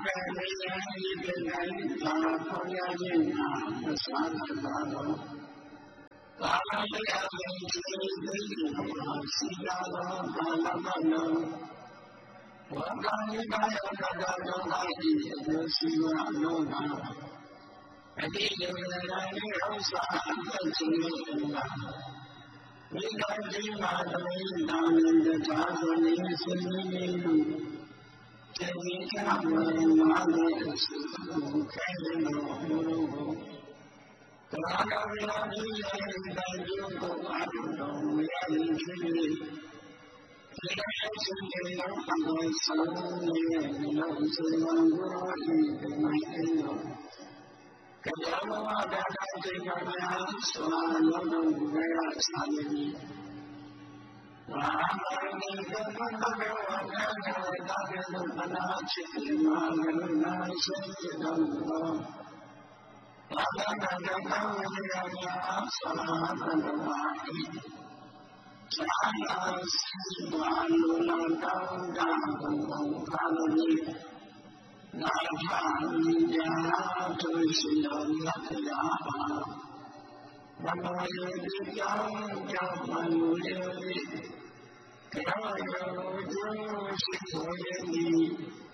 တဲ့နေရာကြီးတဲ့တိုင်းသာပေါ်ရခြင်းကမစားတာတော့ကာလတရားကိုသိသိမှာစီတာတော့ကာလမနောဝါကံဤကာယကတာတော့ပါ၏အကျိုးရှိဝအလုံးပါအတိအကျဥစ္စာအသက်ရှင်နေတာဒီကတိမာတမိန်တာမင်တသာဇနိစိနေလူတေဝိကဝေမာလေသုခဲလောမူလို့ကာလဝိနာမိယေတံကျုကိုအာရုံတော်မူရသည်ဖြစ်၍ဒီကရှင်တေနောအမေဆုံးရဲ့လောစေဝံကိုဤဓမ္မအေနောကတ္တဝဝဒါနတေနောများစွာလုံးလုံးဝေရစာမည်ဝါမရိကဘုဒ္ဓဘေဝနာနာတာကေနပနာချေမာမရဏစေတံသောဘာသာနာကံဝိရယဆလာတံဝါဣသာနာစီဝါလူနာတောင်းတာဘုံကာလတိနာထာမိယာသူရှိတော်မြတ်တရားပါမမောယေတိကြောင့်ကြောင့်မလူလေကရောယောကျိုးရှိတော်ရဲ့